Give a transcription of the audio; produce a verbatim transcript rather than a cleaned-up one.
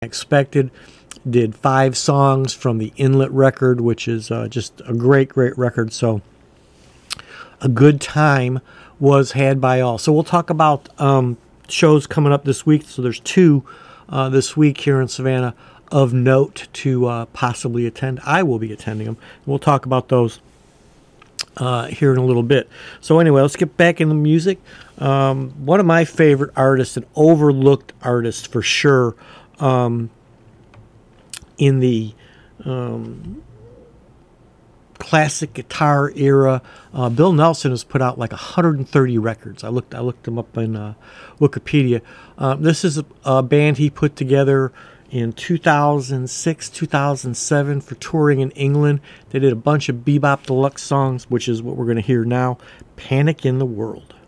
Expected. Did five songs from the Inlet record, which is uh, just a great, great record. So a good time was had by all. So we'll talk about um, shows coming up this week. So there's two uh, this week here in Savannah of note to uh, possibly attend. I will be attending them. We'll talk about those uh, here in a little bit. So anyway, let's get back into music. Um, one of my favorite artists, an overlooked artist for sure, um, in the um, classic guitar era. Uh, Bill Nelson has put out like one hundred thirty records. I looked I looked them up in uh, Wikipedia. Uh, this is a, a band he put together in two thousand six, two thousand seven for touring in England. They did a bunch of Bebop Deluxe songs, which is what we're going to hear now. Panic in the World.